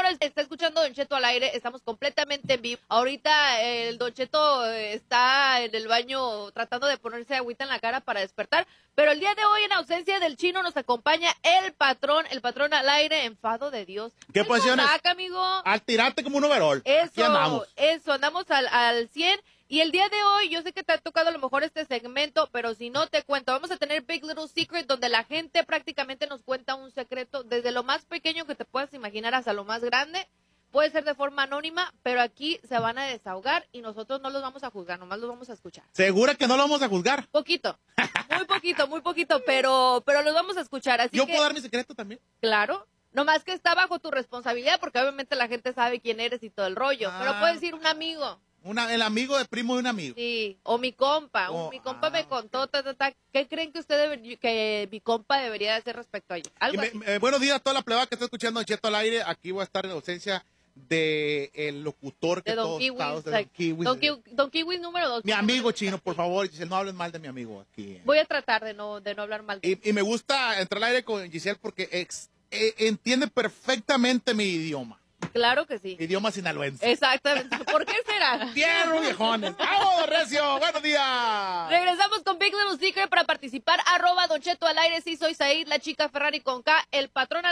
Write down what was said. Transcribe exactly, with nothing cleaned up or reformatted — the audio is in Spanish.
señores, está escuchando Don Cheto al aire, estamos completamente en vivo. Ahorita el Don Cheto está en el baño tratando de ponerse agüita en la cara para despertar, pero el día de hoy, en ausencia del Chino, nos acompaña el patrón, el patrón al aire, enfado de Dios. ¿Qué posiciones? Saca, amigo? Al tirarte como un overall. Eso, Aquí andamos. eso, andamos al, al cien. Y el día de hoy, yo sé que te ha tocado a lo mejor este segmento, pero si no te cuento, vamos a tener Big Little Secret, donde la gente prácticamente nos cuenta un secreto, desde lo más pequeño que te puedas imaginar hasta lo más grande. Puede ser de forma anónima, pero aquí se van a desahogar y nosotros no los vamos a juzgar, nomás los vamos a escuchar. ¿Segura que no lo vamos a juzgar? Poquito, muy poquito, muy poquito, pero, pero los vamos a escuchar. Así ¿Yo que, puedo dar mi secreto también? claro. Nomás que está bajo tu responsabilidad, porque obviamente la gente sabe quién eres y todo el rollo. Ah. Pero puedes decir un amigo. Una, el amigo de primo de un amigo. Sí, o mi compa. Oh, un- mi compa ah, me contó, ta, ta, ta. ¿Qué creen que usted debe- que mi compa debería hacer respecto a ello? Y Algo me- así. me- buenos días a toda la plebada que está escuchando Don Cheto al aire. Aquí voy a estar en ausencia del el locutor que De Don todos Kiwi. Estados- de o sea, Don Kiwi. Don Kiwi- Don Kiwi número dos. Mi amigo Chino, por favor, Giselle, no hablen mal de mi amigo aquí. Voy a tratar de no, de no hablar mal de él. Y, y me gusta entrar al aire con Giselle porque ex- eh, entiende perfectamente mi idioma. Claro que sí. Idioma sinaloense. Exactamente. ¿Por qué será? ¡Fierro, viejones! ¡Vamos, Recio! ¡Buenos días! Regresamos con Big Little Secret para participar. Arroba Don Cheto al aire. Sí, soy Said, la chica Ferrari con K, el patrón al